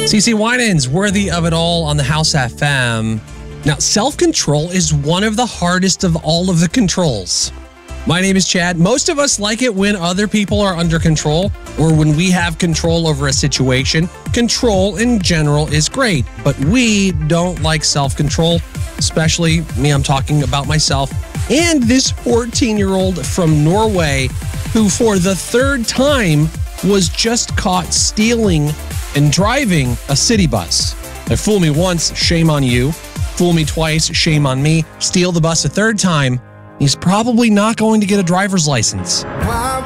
CC Winans, worthy of it all on the House FM. Now, self-control is one of the hardest of all of the controls. My name is Chad. Most of us like it when other people are under control or when we have control over a situation. Control in general is great, but we don't like self-control, especially me. I'm talking about myself and this 14-year-old from Norway who for the third time was just caught stealing and driving a city bus. Now, fool me once, shame on you. Fool me twice, shame on me. Steal the bus a third time, he's probably not going to get a driver's license. Why